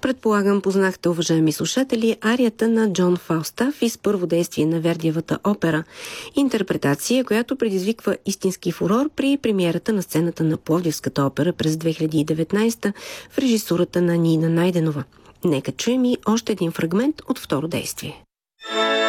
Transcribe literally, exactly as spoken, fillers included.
Предполагам, познахте, уважаеми слушатели, арията на Джон Фалстаф из първо действие на Вердиевата опера. Интерпретация, която предизвиква истински фурор при премиерата на сцената на Пловдивската опера през две хиляди и деветнадесета в режисурата на Нина Найденова. Нека чуем и още един фрагмент от второ действие.